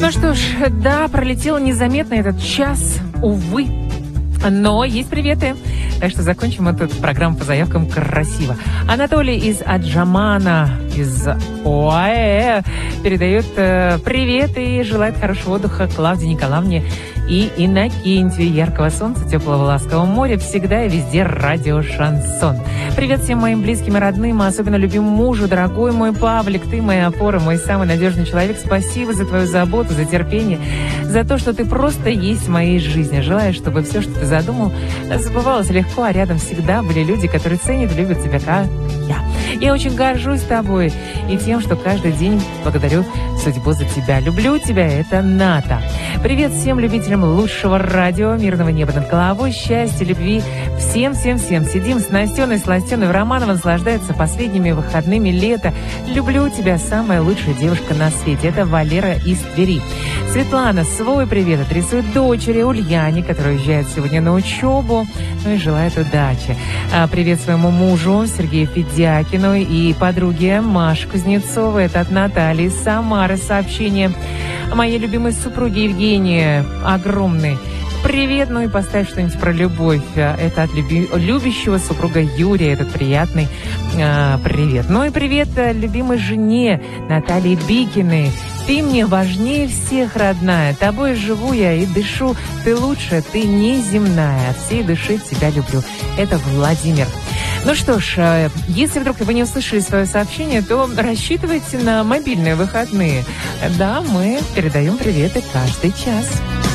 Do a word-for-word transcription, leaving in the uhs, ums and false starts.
Ну что ж, да, пролетел незаметно этот час, увы. Но есть приветы. Так что закончим эту программу по заявкам красиво. Анатолий из Аджамана, из ОАЭ, передает э, привет и желает хорошего отдыха Клавдии Николаевне и Иннокентию. Яркого солнца, теплого ласкового моря, всегда и везде радио «Шансон». Привет всем моим близким и родным, а особенно любимому мужу, дорогой мой Павлик, ты моя опора, мой самый надежный человек. Спасибо за твою заботу, за терпение, за то, что ты просто есть в моей жизни. Желаю, чтобы все, что ты задумал, забывалось легко, а рядом всегда были люди, которые ценят и любят тебя, как я. Я очень горжусь тобой и тем, что каждый день благодарю судьбу за тебя. Люблю тебя, это Ната. Привет всем любителям лучшего радио, мирного неба над головой, счастья, любви. Всем-всем-всем. Сидим с Настеной, с Ластеной в Романово, наслаждаются последними выходными лета. Люблю тебя, самая лучшая девушка на свете. Это Валера из Твери. Светлана свой привет адресует дочери Ульяне, которая уезжает сегодня на учебу. Ну и желает удачи. А, привет своему мужу Сергею Федякину и подруге Маше Кузнецовой. Это от Натальи из Самары сообщение. Моей любимой супруге Евгении огромный привет, ну и поставь что-нибудь про любовь. Это от люби... любящего супруга Юрия, этот приятный э, привет. Ну и привет любимой жене Натальи Бикиной. Ты мне важнее всех, родная. Тобой живу я и дышу. Ты лучше, ты неземная. От всей души тебя люблю. Это Владимир. Ну что ж, если вдруг вы не услышали свое сообщение, то рассчитывайте на мобильные выходные. Да, мы передаем приветы каждый час.